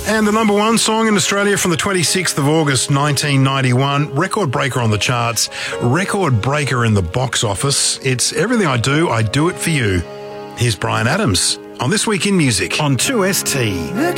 And the number one song in Australia from the 26th of August 1991, record breaker on the charts, record breaker in the box office. It's Everything I Do It For You. Here's Bryan Adams on This Week in Music on 2ST.